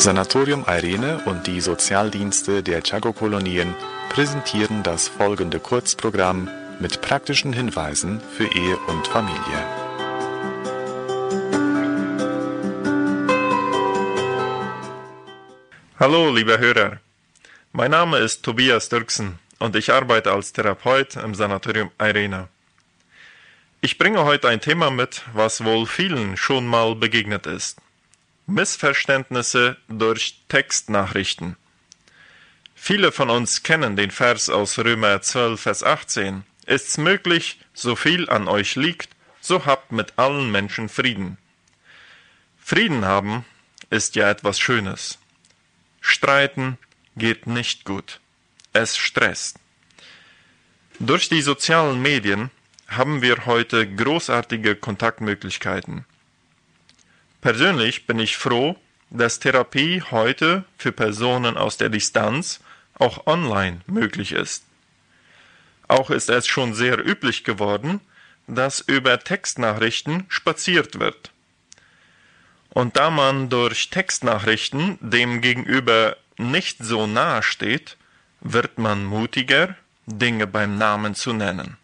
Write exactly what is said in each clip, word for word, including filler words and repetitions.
Sanatorium Eirene und die Sozialdienste der Chaco-Kolonien präsentieren das folgende Kurzprogramm mit praktischen Hinweisen für Ehe und Familie. Hallo, liebe Hörer. Mein Name ist Tobias Dirksen und ich arbeite als Therapeut im Sanatorium Eirene. Ich bringe heute ein Thema mit, was wohl vielen schon mal begegnet ist. Missverständnisse durch Textnachrichten. Viele von uns kennen den Vers aus Römer zwölf, Vers achtzehn. Ist's möglich, so viel an euch liegt, so habt mit allen Menschen Frieden. Frieden haben ist ja etwas Schönes. Streiten geht nicht gut. Es stresst. Durch die sozialen Medien haben wir heute großartige Kontaktmöglichkeiten. Persönlich bin ich froh, dass Therapie heute für Personen aus der Distanz auch online möglich ist. Auch ist es schon sehr üblich geworden, dass über Textnachrichten spaziert wird. Und da man durch Textnachrichten dem Gegenüber nicht so nahe steht, wird man mutiger, Dinge beim Namen zu nennen.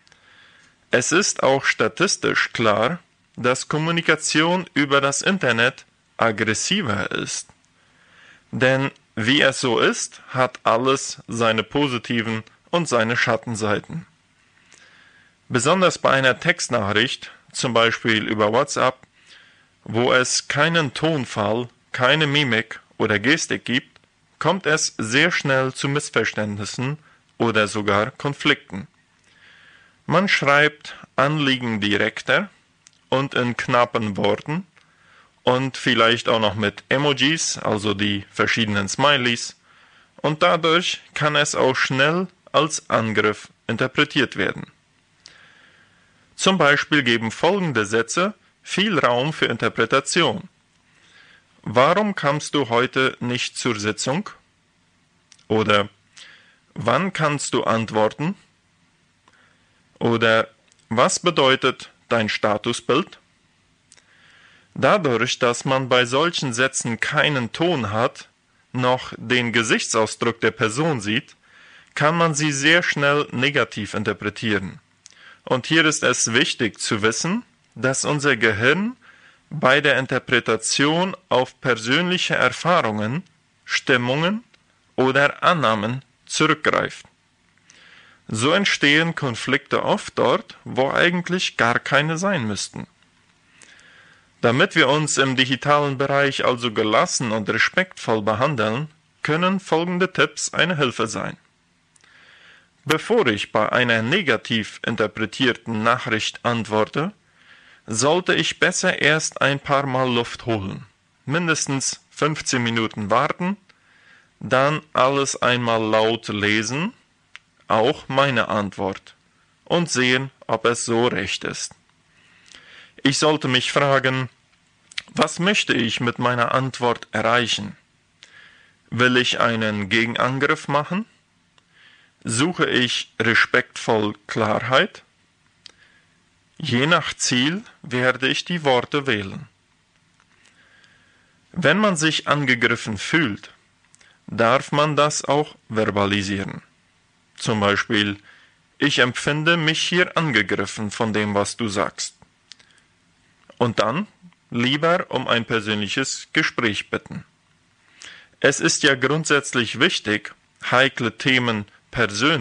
Es ist auch statistisch klar, dass Kommunikation über das Internet aggressiver ist. Denn wie es so ist, hat alles seine positiven und seine Schattenseiten. Besonders bei einer Textnachricht, zum Beispiel über WhatsApp, wo es keinen Tonfall, keine Mimik oder Gestik gibt, kommt es sehr schnell zu Missverständnissen oder sogar Konflikten. Man schreibt Anliegen direkter und in knappen Worten und vielleicht auch noch mit Emojis, also die verschiedenen Smileys, und dadurch kann es auch schnell als Angriff interpretiert werden. Zum Beispiel geben folgende Sätze viel Raum für Interpretation. Warum kamst du heute nicht zur Sitzung? Oder wann kannst du antworten? Oder was bedeutet dein Statusbild? Dadurch, dass man bei solchen Sätzen keinen Ton hat, noch den Gesichtsausdruck der Person sieht, kann man sie sehr schnell negativ interpretieren. Und hier ist es wichtig zu wissen, dass unser Gehirn bei der Interpretation auf persönliche Erfahrungen, Stimmungen oder Annahmen zurückgreift. So entstehen Konflikte oft dort, wo eigentlich gar keine sein müssten. Damit wir uns im digitalen Bereich also gelassen und respektvoll behandeln, können folgende Tipps eine Hilfe sein. Bevor ich bei einer negativ interpretierten Nachricht antworte, sollte ich besser erst ein paar Mal Luft holen, mindestens fünfzehn Minuten warten, dann alles einmal laut lesen, auch meine Antwort, und sehen, ob es so recht ist. Ich sollte mich fragen, was möchte ich mit meiner Antwort erreichen? Will ich einen Gegenangriff machen? Suche ich respektvoll Klarheit? Je nach Ziel werde ich die Worte wählen. Wenn man sich angegriffen fühlt, darf man das auch verbalisieren. Zum Beispiel, ich empfinde mich hier angegriffen von dem, was du sagst. Und dann lieber um ein persönliches Gespräch bitten. Es ist ja grundsätzlich wichtig, heikle Themen persönlich